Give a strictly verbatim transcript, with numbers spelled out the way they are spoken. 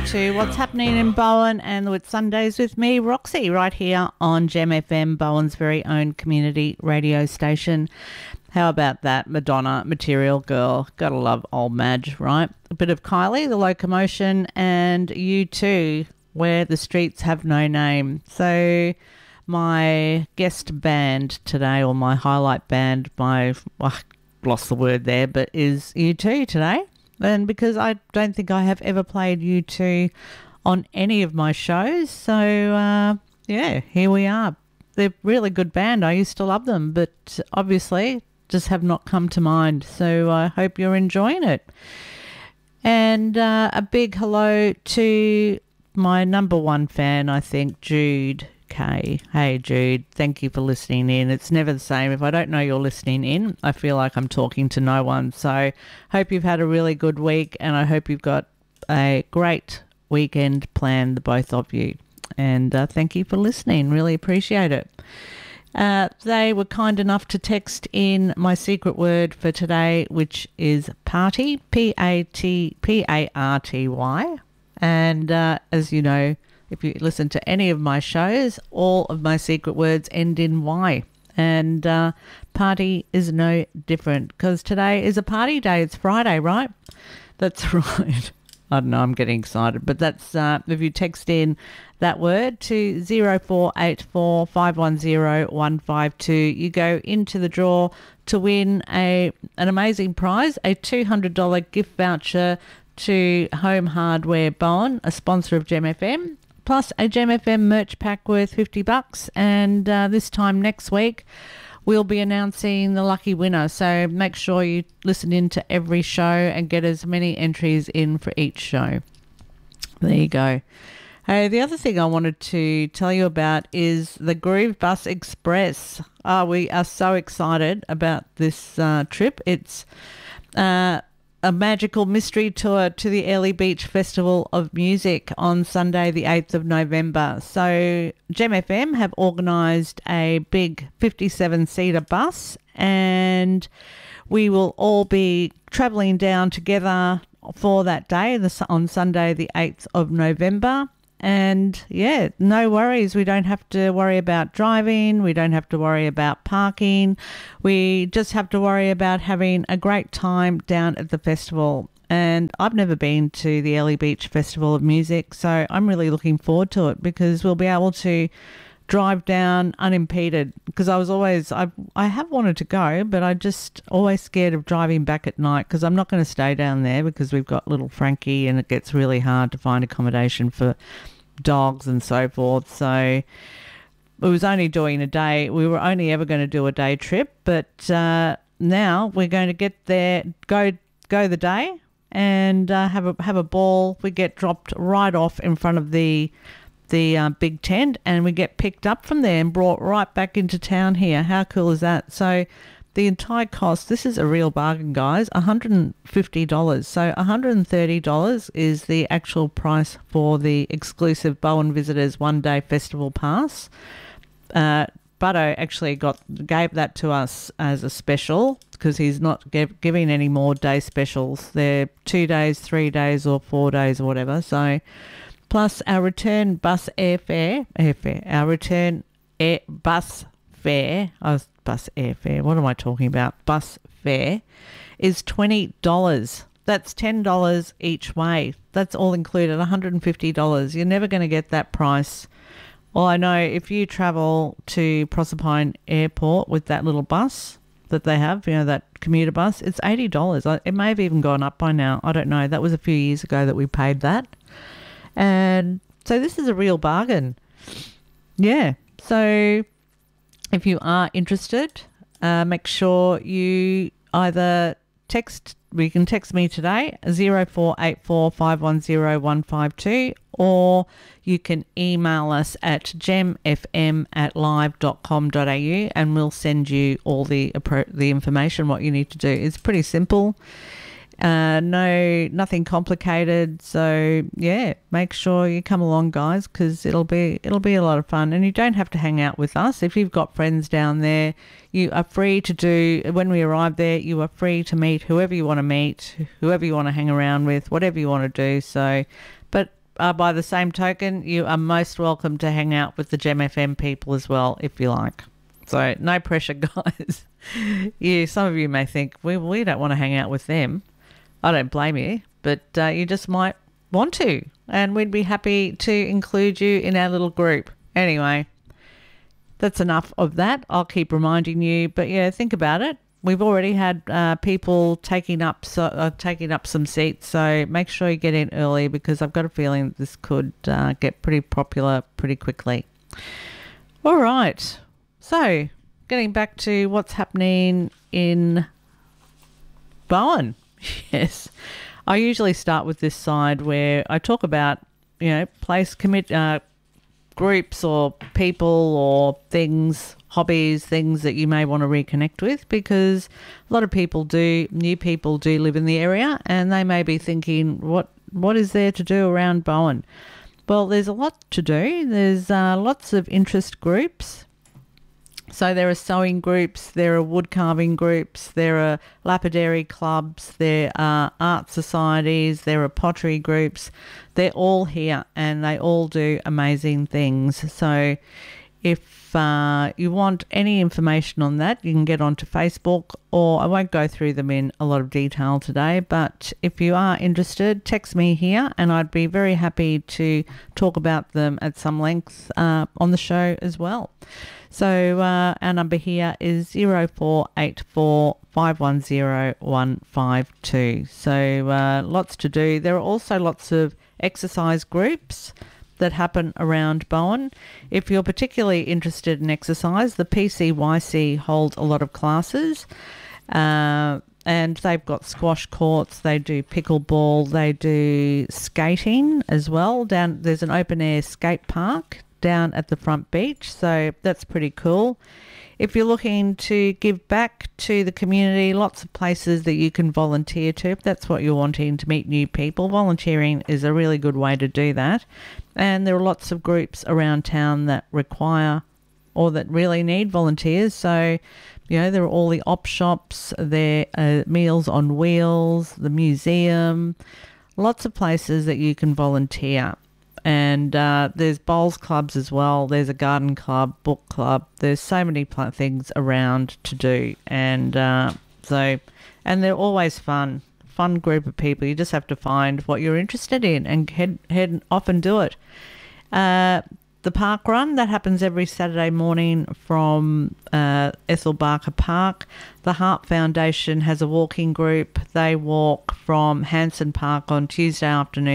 to What's Happening in Bowen and the With Sundays with me, Roxy, right here on Gem F M, Bowen's very own community radio station. How about that? Madonna, Material Girl. Gotta love old Madge, right? A bit of Kylie, The Locomotion, and U two, Where the Streets Have No Name. So my guest band today, or my highlight band, my, well, I lost the word there, but is U two today. And because I don't think I have ever played U two on any of my shows. So, uh, yeah, here we are. They're a really good band. I used to love them, but obviously just have not come to mind. So I hope you're enjoying it. And uh, a big hello to my number one fan, I think, Jude K. Hey, Jude, thank you for listening in. It's never the same. If I don't know you're listening in, I feel like I'm talking to no one. So hope you've had a really good week, and I hope you've got a great weekend planned, the both of you. And uh, thank you for listening. Really appreciate it. Uh, they were kind enough to text in my secret word for today, which is party, P A T P A R T Y. And uh, as you know, if you listen to any of my shows, all of my secret words end in Y. And uh, party is no different, because today is a party day. It's Friday, right? That's right. I don't know, I'm getting excited. But that's, uh, if you text in that word to zero four eight four five one zero one five two, you go into the draw to win a an amazing prize, a two hundred dollars gift voucher to Home Hardware Bowen, a sponsor of Gem F M. Plus a Gem F M merch pack worth fifty bucks. And uh, this time next week, we'll be announcing the lucky winner. So make sure you listen in to every show and get as many entries in for each show. There you go. Hey, the other thing I wanted to tell you about is the Groove Bus Express. Oh, we are so excited about this uh, trip. It's Uh, a magical mystery tour to the Airlie Beach Festival of Music on Sunday the eighth of November. So Gem F M have organised a big fifty-seven seater bus, and we will all be travelling down together for that day on Sunday the eighth of November. And yeah, no worries. We don't have to worry about driving. We don't have to worry about parking. We just have to worry about having a great time down at the festival. And I've never been to the Airlie Beach Festival of Music, so I'm really looking forward to it, because we'll be able to drive down unimpeded, because I was always, I I have wanted to go, but I just always scared of driving back at night, because I'm not going to stay down there, because we've got little Frankie and it gets really hard to find accommodation for dogs and so forth. So we was only doing a day. We were only ever going to do a day trip, but uh, now we're going to get there, go go the day and uh, have a have a ball. We get dropped right off in front of the the uh, big tent, and we get picked up from there and brought right back into town here. How cool is that? So the entire cost, this is a real bargain, guys, one hundred fifty dollars. So one hundred thirty dollars is the actual price for the exclusive Bowen Visitors one-day festival pass. Uh, Butto actually got gave that to us as a special, because he's not give, giving any more day specials. They're two days, three days, or four days, or whatever. So plus our return bus airfare, airfare, our return air bus fare, I was bus airfare, what am I talking about? Bus fare is twenty dollars. That's ten dollars each way. That's all included, one hundred fifty dollars. You're never going to get that price. Well, I know if you travel to Proserpine Airport with that little bus that they have, you know, that commuter bus, it's eighty dollars. It may have even gone up by now. I don't know. That was a few years ago that we paid that. And so this is a real bargain. Yeah. So if you are interested, uh, make sure you either text, you can text me today, zero four eight four five one zero one five two, or you can email us at gemfm at live dot com dot a u, and we'll send you all the the information, what you need to do. It's pretty simple. Uh, no, nothing complicated. So yeah, make sure you come along, guys, because it'll be it'll be a lot of fun. And you don't have to hang out with us. If you've got friends down there, you are free to do. When we arrive there, you are free to meet whoever you want to meet, whoever you want to hang around with, whatever you want to do. So, but uh, by the same token, you are most welcome to hang out with the Gem F M people as well, if you like. So no pressure, guys. you, some of you may think, we, we don't want to hang out with them. I don't blame you, but uh, you just might want to, and we'd be happy to include you in our little group. Anyway, that's enough of that. I'll keep reminding you, but yeah, think about it. We've already had uh, people taking up so, uh, taking up some seats, so make sure you get in early because I've got a feeling this could uh, get pretty popular pretty quickly. All right, so getting back to what's happening in Bowen. Yes, I usually start with this side where I talk about, you know, place commit uh, groups or people or things, hobbies, things that you may want to reconnect with, because a lot of people do, new people do live in the area, and they may be thinking, what what is there to do around Bowen? Well, there's a lot to do. There's uh, lots of interest groups. So there are sewing groups, there are wood carving groups, there are lapidary clubs, there are art societies, there are pottery groups. They're all here and they all do amazing things. So if uh, you want any information on that, you can get onto Facebook, or I won't go through them in a lot of detail today, but if you are interested, text me here and I'd be very happy to talk about them at some length uh, on the show as well. So uh, our number here is zero four eight four, five one zero, one five two. So uh, lots to do. There are also lots of exercise groups that happen around Bowen. If you're particularly interested in exercise, the P C Y C holds a lot of classes. Uh, and they've got squash courts, they do pickleball, they do skating as well. Down there's an open air skate park down at the front beach, so that's pretty cool. If you're looking to give back to the community, lots of places that you can volunteer to. If that's what you're wanting, to meet new people, volunteering is a really good way to do that. And there are lots of groups around town that require or that really need volunteers. So, you know, there are all the op shops, there are Meals on Wheels, the museum, lots of places that you can volunteer. And uh, there's bowls clubs as well. There's a garden club, book club. There's so many pl- things around to do. And uh, so, and they're always fun, fun group of people. You just have to find what you're interested in and head, head off and do it. Uh, the park run, that happens every Saturday morning from uh, Ethel Barker Park. The Heart Foundation has a walking group. They walk from Hanson Park on Tuesday afternoon